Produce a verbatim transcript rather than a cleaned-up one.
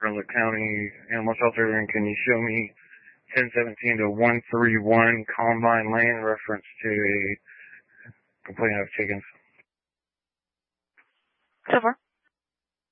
Brunswick County Animal Shelter, and can you show me ten seventeen to one thirty-one Combine Lane, reference to a complaint of chickens? So far.